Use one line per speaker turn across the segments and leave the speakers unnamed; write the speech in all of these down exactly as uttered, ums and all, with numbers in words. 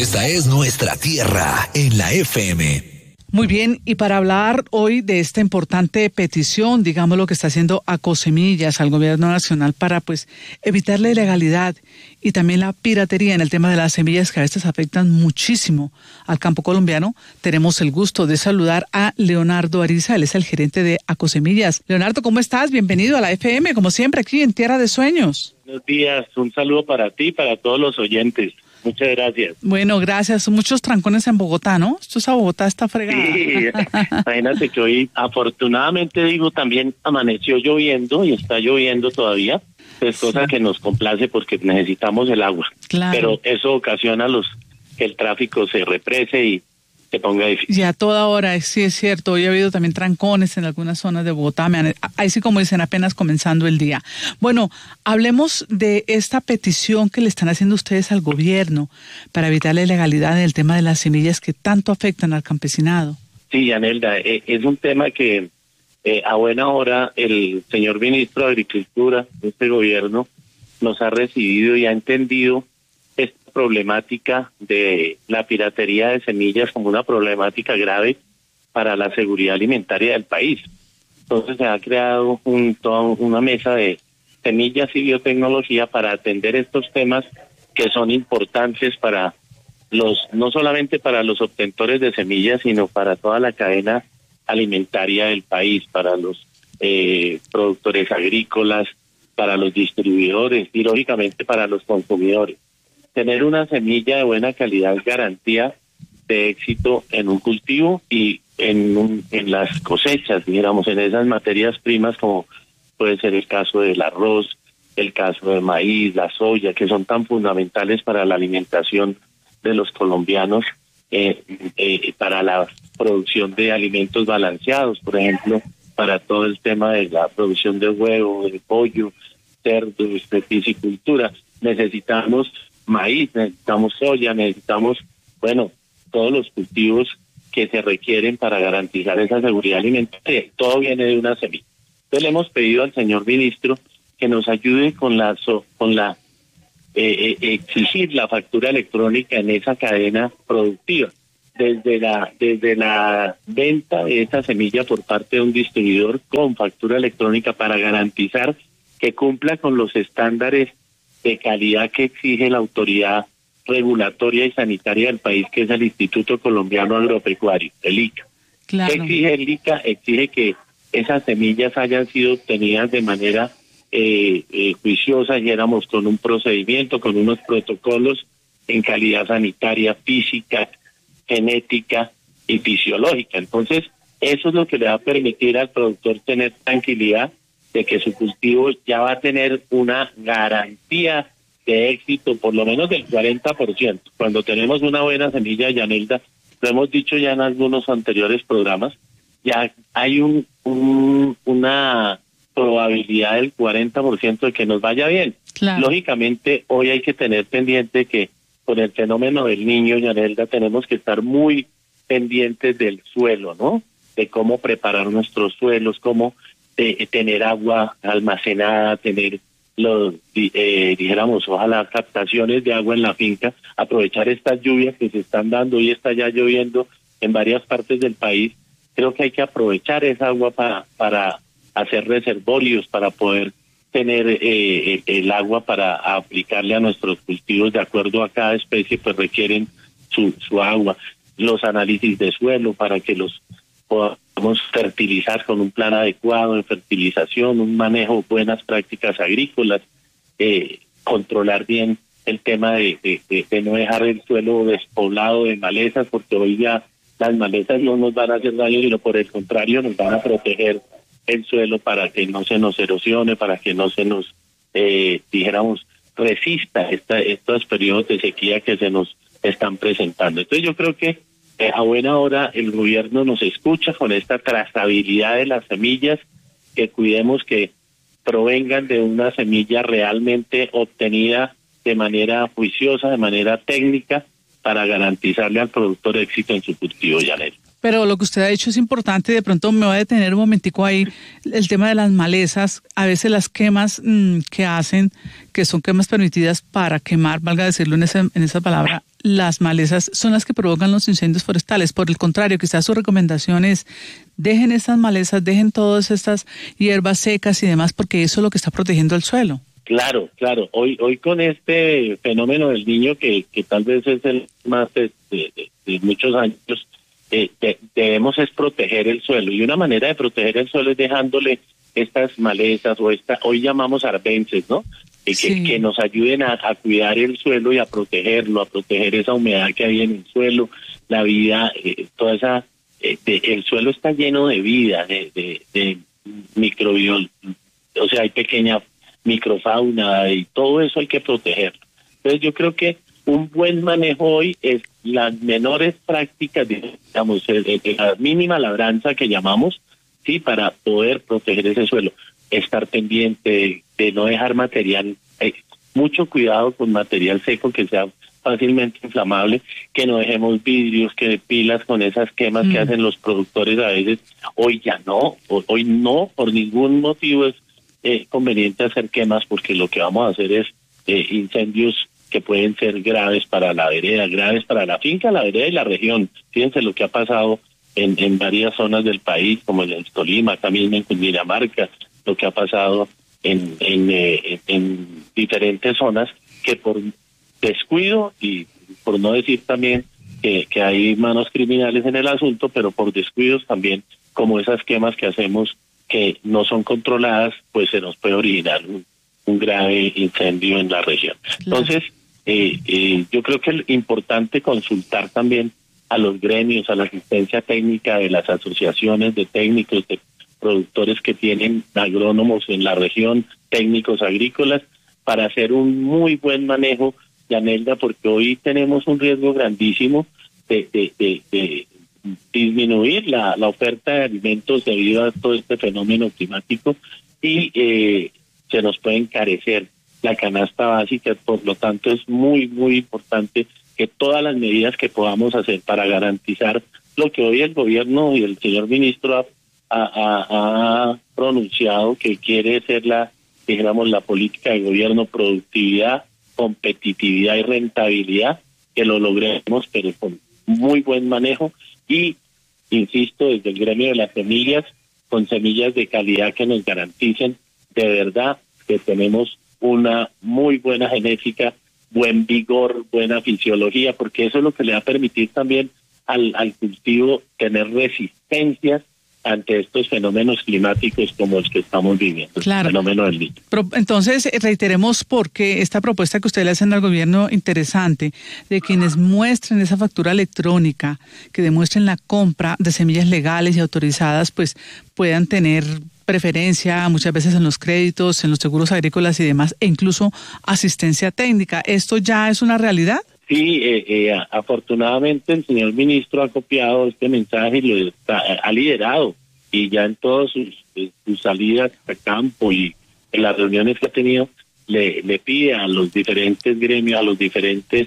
Esta es nuestra tierra en la F M.
Muy bien, y para hablar hoy de esta importante petición, digamos lo que está haciendo Acosemillas al gobierno nacional para pues evitar la ilegalidad y también la piratería en el tema de las semillas que a veces afectan muchísimo al campo colombiano, tenemos el gusto de saludar a Leonardo Ariza, él es el gerente de Acosemillas. Leonardo, ¿cómo estás? Bienvenido a la F M, como siempre aquí en Tierra de Sueños.
Buenos días, un saludo para ti y para todos los oyentes. Muchas gracias.
Bueno, gracias. Muchos trancones en Bogotá, ¿no? Esto es a Bogotá, está fregada.
Sí, imagínate que hoy, afortunadamente, digo, también amaneció lloviendo y está lloviendo todavía. Es cosa sí. que nos complace porque necesitamos el agua.
Claro.
Pero eso ocasiona los que el tráfico se represe y se ponga difícil.
Y a toda hora, sí es cierto. Hoy ha habido también trancones en algunas zonas de Bogotá. Ahí sí, como dicen, apenas comenzando el día. Bueno, hablemos de esta petición que le están haciendo ustedes al gobierno para evitar la ilegalidad en el tema de las semillas que tanto afectan al campesinado.
Sí, Yanelda, eh, es un tema que eh, a buena hora el señor ministro de Agricultura de este gobierno nos ha recibido y ha entendido esta problemática de la piratería de semillas como una problemática grave para la seguridad alimentaria del país. Entonces se ha creado un, toda una mesa de semillas y biotecnología para atender estos temas que son importantes para los, no solamente para los obtentores de semillas, sino para toda la cadena alimentaria del país, para los eh, productores agrícolas, para los distribuidores y lógicamente para los consumidores. Tener una semilla de buena calidad es garantía de éxito en un cultivo y en, un, en las cosechas, digamos, en esas materias primas como puede ser el caso del arroz, el caso del maíz, la soya, que son tan fundamentales para la alimentación de los colombianos, eh, eh, para la producción de alimentos balanceados, por ejemplo, para todo el tema de la producción de huevo, de pollo, cerdo, de piscicultura. Necesitamos maíz, necesitamos soya, necesitamos, bueno, todos los cultivos que se requieren para garantizar esa seguridad alimentaria. Todo viene de una semilla. Entonces le hemos pedido al señor ministro que nos ayude con la so, con la eh, eh, exigir la factura electrónica en esa cadena productiva, desde la desde la venta de esa semilla por parte de un distribuidor con factura electrónica para garantizar que cumpla con los estándares de calidad que exige la autoridad regulatoria y sanitaria del país, que es el Instituto Colombiano Agropecuario, el I C A.
Claro.
¿Qué exige el I C A? Exige que esas semillas hayan sido obtenidas de manera eh, eh, juiciosa, y éramos con un procedimiento, con unos protocolos en calidad sanitaria, física, genética y fisiológica. Entonces, eso es lo que le va a permitir al productor tener tranquilidad de que su cultivo ya va a tener una garantía de éxito, por lo menos del cuarenta por ciento. Cuando tenemos una buena semilla, Yanelda, lo hemos dicho ya en algunos anteriores programas, ya hay un, un una probabilidad del cuarenta por ciento de que nos vaya bien.
Claro.
Lógicamente, hoy hay que tener pendiente que con el fenómeno del Niño, Yanelda, tenemos que estar muy pendientes del suelo, ¿no? De cómo preparar nuestros suelos, cómo de tener agua almacenada, tener los, eh, dijéramos, ojalá captaciones de agua en la finca, aprovechar estas lluvias que se están dando. Hoy está ya lloviendo en varias partes del país. Creo que hay que aprovechar esa agua para para hacer reservorios, para poder tener eh, el agua para aplicarle a nuestros cultivos de acuerdo a cada especie, pues requieren su, su agua. Los análisis de suelo para que los podamos fertilizar con un plan adecuado de fertilización, un manejo, buenas prácticas agrícolas, eh, controlar bien el tema de, de, de, de no dejar el suelo despoblado de malezas, porque hoy ya las malezas no nos van a hacer daño, sino por el contrario nos van a proteger el suelo para que no se nos erosione, para que no se nos, eh, dijéramos, resista esta, estos periodos de sequía que se nos están presentando. Entonces yo creo que a buena hora el gobierno nos escucha con esta trazabilidad de las semillas, que cuidemos que provengan de una semilla realmente obtenida de manera juiciosa, de manera técnica, para garantizarle al productor éxito en su cultivo, Yanel.
Pero lo que usted ha dicho es importante, de pronto me voy a detener un momentico ahí, el tema de las malezas, a veces las quemas mmm, que hacen, que son quemas permitidas para quemar, valga decirlo en esa, en esa palabra, las malezas son las que provocan los incendios forestales. Por el contrario, quizás su recomendación es dejen estas malezas, dejen todas estas hierbas secas y demás, porque eso es lo que está protegiendo el suelo.
Claro, claro. Hoy hoy con este fenómeno del Niño, que, que tal vez es el más de, de, de muchos años, eh, de, debemos es proteger el suelo. Y una manera de proteger el suelo es dejándole estas malezas o esta, hoy llamamos arbences, ¿no? Eh, sí. que, que nos ayuden a, a cuidar el suelo y a protegerlo, a proteger esa humedad que hay en el suelo, la vida, eh, toda esa, eh, de, el suelo está lleno de vida, de, de, de microbiol, o sea, hay pequeña microfauna y todo eso hay que protegerlo. Entonces yo creo que un buen manejo hoy es las menores prácticas, digamos, de, de la mínima labranza que llamamos, sí, para poder proteger ese suelo. Estar pendiente de, de no dejar material, eh, mucho cuidado con material seco que sea fácilmente inflamable, que no dejemos vidrios, que pilas con esas quemas mm. que hacen los productores a veces. Hoy ya no, hoy no, por ningún motivo es eh, conveniente hacer quemas, porque lo que vamos a hacer es eh, incendios que pueden ser graves para la vereda, graves para la finca, la vereda y la región. Fíjense lo que ha pasado en, en varias zonas del país, como en el Tolima, también en Cundinamarca, lo que ha pasado en, en, eh, en diferentes zonas, que por descuido y por no decir también que, que hay manos criminales en el asunto, pero por descuidos también, como esas quemas que hacemos que no son controladas, pues se nos puede originar un, un grave incendio en la región. Entonces, eh, eh, yo creo que es importante consultar también a los gremios, a la asistencia técnica de las asociaciones de técnicos, de productores que tienen agrónomos en la región, técnicos agrícolas, para hacer un muy buen manejo, Yanelda, porque hoy tenemos un riesgo grandísimo de, de, de, de disminuir la, la oferta de alimentos debido a todo este fenómeno climático y eh, se nos puede encarecer la canasta básica. Por lo tanto, es muy, muy importante que todas las medidas que podamos hacer para garantizar lo que hoy el gobierno y el señor ministro ha, ha, ha pronunciado, que quiere ser la, digamos, la política de gobierno: productividad, competitividad y rentabilidad, que lo logremos, pero con muy buen manejo y, insisto, desde el gremio de las semillas, con semillas de calidad que nos garanticen de verdad que tenemos una muy buena genética, buen vigor, buena fisiología, porque eso es lo que le va a permitir también al, al cultivo tener resistencias ante estos fenómenos climáticos como los que estamos viviendo,
claro.
El fenómeno del Niño.
Pero, entonces, reiteremos por qué esta propuesta que ustedes le hacen al gobierno interesante, de quienes muestren esa factura electrónica, que demuestren la compra de semillas legales y autorizadas, pues puedan tener preferencia muchas veces en los créditos, en los seguros agrícolas y demás, e incluso asistencia técnica. ¿Esto ya es una realidad?
Sí, eh, eh, afortunadamente el señor ministro ha copiado este mensaje y lo está, ha liderado, y ya en todas sus, sus salidas a campo y en las reuniones que ha tenido, le, le pide a los diferentes gremios, a los diferentes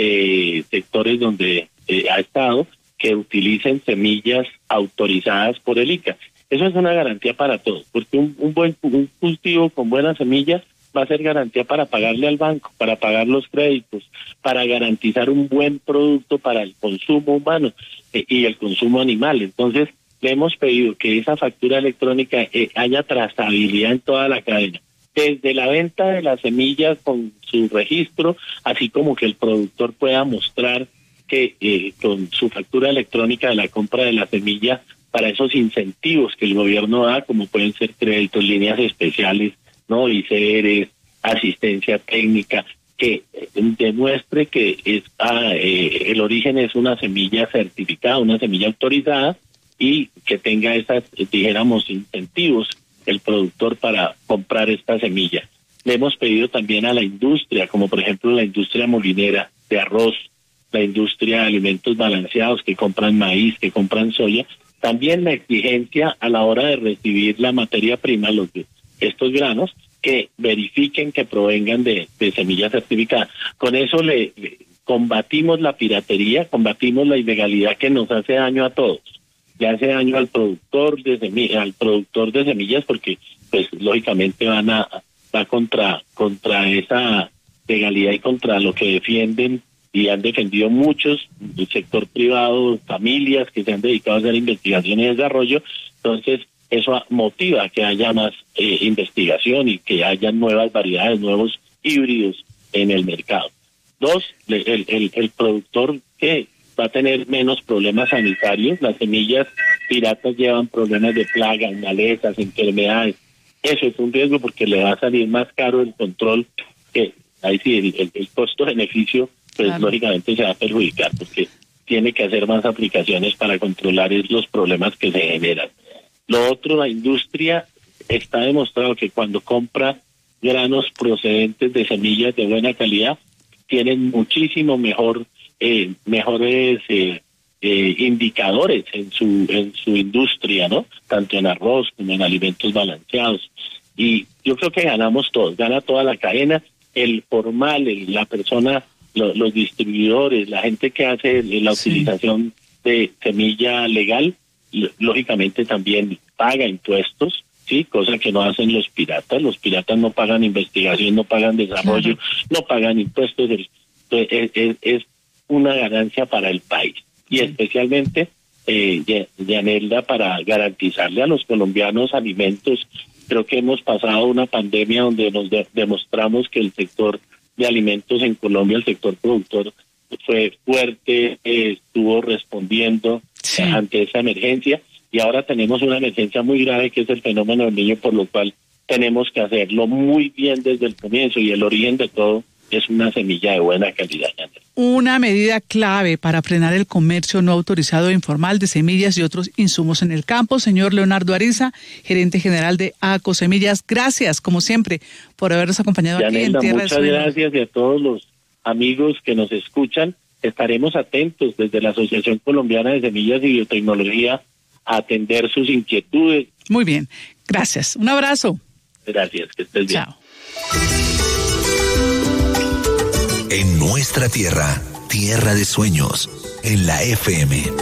eh, sectores donde eh, ha estado, que utilicen semillas autorizadas por el I C A. Eso es una garantía para todos, porque un, un buen un cultivo con buenas semillas va a ser garantía para pagarle al banco, para pagar los créditos, para garantizar un buen producto para el consumo humano eh, y el consumo animal. Entonces, le hemos pedido que esa factura electrónica eh, haya trazabilidad en toda la cadena, desde la venta de las semillas con su registro, así como que el productor pueda mostrar que eh, con su factura electrónica de la compra de la semilla, para esos incentivos que el gobierno da, como pueden ser créditos, líneas especiales, no, I C R, asistencia técnica, que eh, demuestre que es, ah, eh, el origen es una semilla certificada, una semilla autorizada, y que tenga esas, eh, dijéramos, incentivos el productor para comprar esta semilla. Le hemos pedido también a la industria, como por ejemplo la industria molinera de arroz, la industria de alimentos balanceados, que compran maíz, que compran soya, también la exigencia a la hora de recibir la materia prima, los de estos granos, que verifiquen que provengan de, de semillas certificadas. Con eso le, le combatimos la piratería, combatimos la ilegalidad que nos hace daño a todos. Le hace daño al productor de semillas, al productor de semillas, porque pues lógicamente van a va contra contra esa legalidad y contra lo que defienden y han defendido muchos del sector privado, familias que se han dedicado a hacer investigación y desarrollo. Entonces eso motiva a que haya más eh, investigación y que haya nuevas variedades, nuevos híbridos en el mercado. Dos, el, el, el productor que va a tener menos problemas sanitarios. Las semillas piratas llevan problemas de plagas, malezas, enfermedades. Eso es un riesgo porque le va a salir más caro el control, que ahí sí el, el, el costo-beneficio pues claro, lógicamente se va a perjudicar porque tiene que hacer más aplicaciones para controlar los problemas que se generan. Lo otro, la industria está demostrado que cuando compra granos procedentes de semillas de buena calidad, tienen muchísimo mejor, eh, mejores eh, eh, indicadores en su en su industria, ¿no? Tanto en arroz como en alimentos balanceados. Y yo creo que ganamos todos, gana toda la cadena, el formal, el, la persona, lo, los distribuidores, la gente que hace la sí. utilización de semilla legal, lógicamente también paga impuestos, sí, cosa que no hacen los piratas. Los piratas no pagan investigación, no pagan desarrollo, claro, no pagan impuestos. Es, es, es una ganancia para el país y sí. especialmente eh, Yanelda, para garantizarle a los colombianos alimentos. Creo que hemos pasado una pandemia donde nos de, demostramos que el sector de alimentos en Colombia, el sector productor, fue fuerte, eh, estuvo respondiendo sí. ante esa emergencia, y ahora tenemos una emergencia muy grave que es el fenómeno del niño, por lo cual tenemos que hacerlo muy bien desde el comienzo, y el origen de todo es una semilla de buena calidad.
Una medida clave para frenar el comercio no autorizado e informal de semillas y otros insumos en el campo. Señor Leonardo Ariza, gerente general de Acosemillas, gracias, como siempre, por habernos acompañado
Yanelda,
aquí en Tierra
muchas
de Sueños.
Gracias, y a todos los amigos que nos escuchan. Estaremos atentos desde la Asociación Colombiana de Semillas y Biotecnología a atender sus inquietudes.
Muy bien, gracias. Un abrazo.
Gracias, que estés bien.
Chao.
En nuestra tierra, tierra de sueños, en la F M.